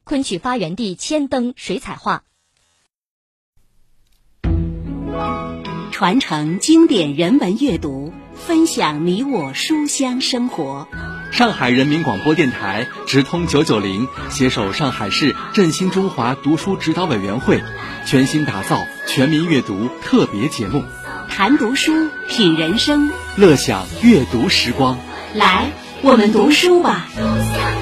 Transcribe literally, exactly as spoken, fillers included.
昆曲发源地千灯水彩画。 传承经典人文阅读，分享你我书香生活。 上海人民广播电台直通九九零携手上海市振兴中华读书指导委员会，全新打造全民阅读特别节目， 谈读书，品人生， 乐享阅读时光。 来，我们读书吧。